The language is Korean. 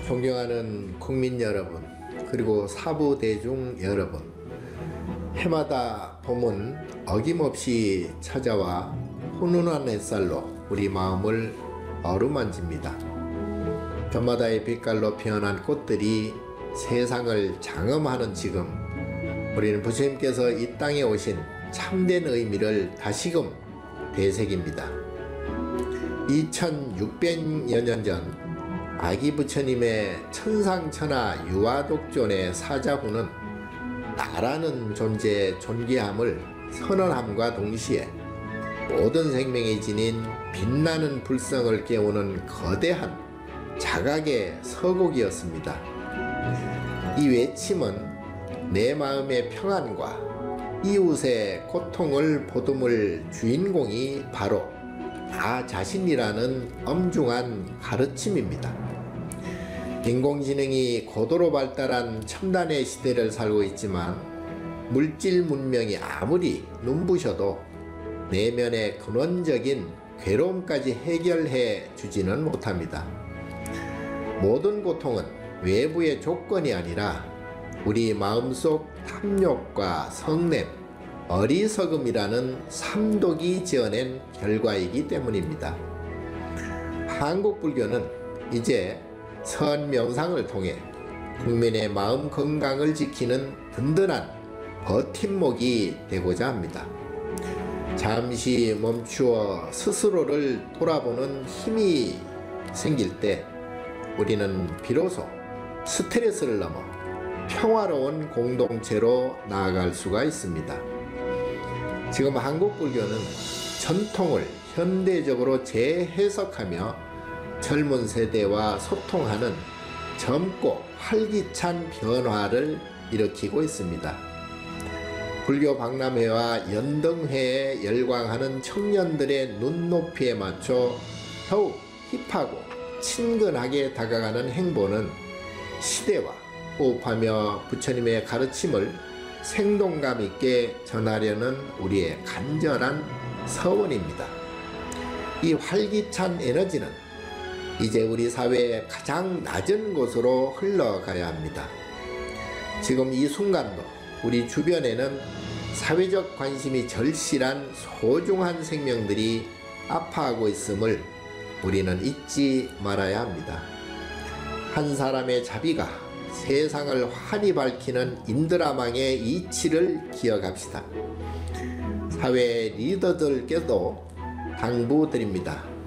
존경하는 국민 여러분, 그리고 사부 대중 여러분, 해마다 봄은 어김없이 찾아와 훈훈한 햇살로 우리 마음을 어루만집니다. 밤바다의 빛깔로 피어난 꽃들이 세상을 장엄하는 지금, 우리는 부처님께서 이 땅에 오신 참된 의미를 다시금 되새깁니다. 2600여 년 전 아기 부처님의 천상천하 유아독존의 사자후는 나라는 존재의 존귀함을 선언함과 동시에 모든 생명이 지닌 빛나는 불성을 깨우는 거대한 자각의 서곡이었습니다. 이 외침은 내 마음의 평안과 이웃의 고통을 보듬을 주인공이 바로 나 자신이라는 엄중한 가르침입니다. 인공지능이 고도로 발달한 첨단의 시대를 살고 있지만 물질 문명이 아무리 눈부셔도 내면의 근원적인 괴로움까지 해결해 주지는 못합니다. 모든 고통은 외부의 조건이 아니라 우리 마음속 탐욕과 성냄, 어리석음이라는 삼독이 지어낸 결과이기 때문입니다. 한국 불교는 이제 선명상을 통해 국민의 마음 건강을 지키는 든든한 버팀목이 되고자 합니다. 잠시 멈추어 스스로를 돌아보는 힘이 생길 때 우리는 비로소 스트레스를 넘어 평화로운 공동체로 나아갈 수가 있습니다. 지금 한국 불교는 전통을 현대적으로 재해석하며 젊은 세대와 소통하는 젊고 활기찬 변화를 일으키고 있습니다. 불교 박람회와 연등회에 열광하는 청년들의 눈높이에 맞춰 더욱 힙하고 친근하게 다가가는 행보는 시대와 호흡하며 부처님의 가르침을 생동감 있게 전하려는 우리의 간절한 서원입니다. 이 활기찬 에너지는 이제 우리 사회의 가장 낮은 곳으로 흘러가야 합니다. 지금 이 순간도 우리 주변에는 사회적 관심이 절실한 소중한 생명들이 아파하고 있음을 우리는 잊지 말아야 합니다. 한 사람의 자비가 세상을 환히 밝히는 인드라망의 이치를 기억합시다. 사회 리더들께도 당부드립니다.